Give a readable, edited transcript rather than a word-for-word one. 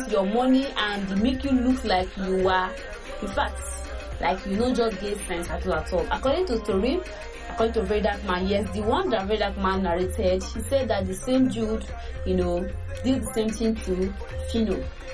want your money and make you look like you are, in fact, like you don't just get sense at all. According to story, according to Very Dark Man, yes, the one that Very Dark Man narrated, he said that the same Jude, did the same thing to Phyno.